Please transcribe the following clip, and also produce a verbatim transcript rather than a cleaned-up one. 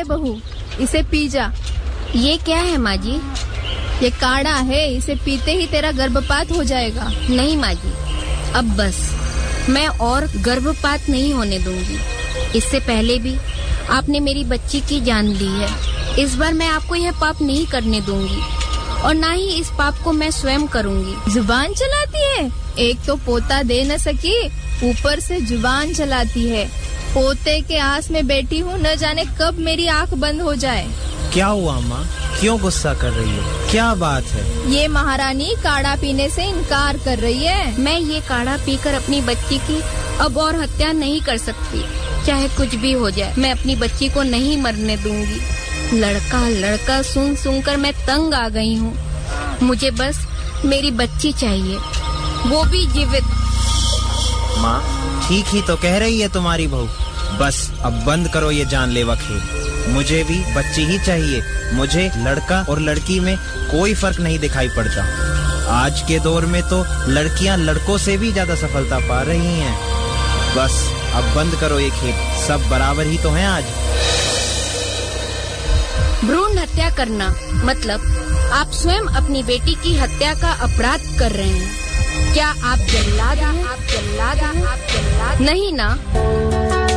बहू, इसे पी जा। ये क्या है माँ जी? ये काढ़ा है, इसे पीते ही तेरा गर्भपात हो जाएगा। नहीं माँ जी, अब बस, मैं और गर्भपात नहीं होने दूंगी। इससे पहले भी आपने मेरी बच्ची की जान ली है। इस बार मैं आपको यह पाप नहीं करने दूंगी और ना ही इस पाप को मैं स्वयं करूंगी। जुबान चलाती है, एक तो पोता दे न सकी, ऊपर से जुबान चलाती है। पोते के आस में बैठी हूँ, न जाने कब मेरी आंख बंद हो जाए। क्या हुआ माँ, क्यों गुस्सा कर रही हो? क्या बात है? ये महारानी काढ़ा पीने से इनकार कर रही है। मैं ये काढ़ा पीकर अपनी बच्ची की अब और हत्या नहीं कर सकती। चाहे कुछ भी हो जाए, मैं अपनी बच्ची को नहीं मरने दूंगी। लड़का लड़का सुन सुनकर मैं तंग आ गई हूँ। मुझे बस मेरी बच्ची चाहिए, वो भी जीवित। माँ, ठीक ही तो कह रही है तुम्हारी बहू। बस अब बंद करो ये जानलेवा खेल। मुझे भी बच्ची ही चाहिए। मुझे लड़का और लड़की में कोई फर्क नहीं दिखाई पड़ता। आज के दौर में तो लड़कियां लड़कों से भी ज्यादा सफलता पा रही हैं। बस अब बंद करो ये खेल, सब बराबर ही तो हैं आज। भ्रूण हत्या करना मतलब आप स्वयं अपनी बेटी की हत्या का अपराध कर रहे हैं। क्या आप जल्लाद हैं? आप जल्लाद हैं? आप जल्लाद नहीं ना?